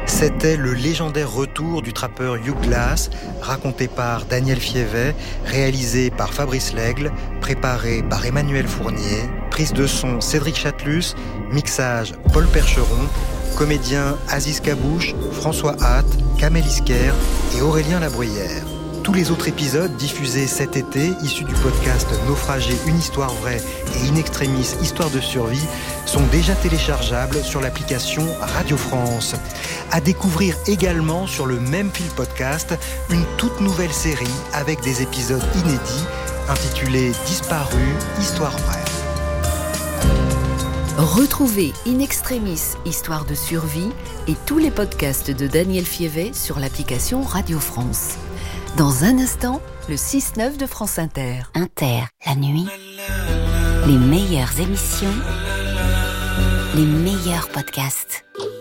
C'était le légendaire retour du trappeur Hugh Glass, raconté par Daniel Fievet, réalisé par Fabrice Lègle, préparé par Emmanuel Fournier, prise de son Cédric Chatelus, mixage Paul Percheron, comédiens Aziz Kabouche, François Hatt, Kamel Isker et Aurélien Labruyère. Tous les autres épisodes diffusés cet été, issus du podcast Naufragé, une histoire vraie et In Extremis, histoire de survie, sont déjà téléchargeables sur l'application Radio France. À découvrir également sur le même fil podcast, une toute nouvelle série avec des épisodes inédits intitulée Disparu, histoire vraie. Retrouvez In Extremis, histoire de survie et tous les podcasts de Daniel Fievet sur l'application Radio France. Dans un instant, le 6-9 de France Inter. Inter, la nuit, les meilleures émissions, les meilleurs podcasts.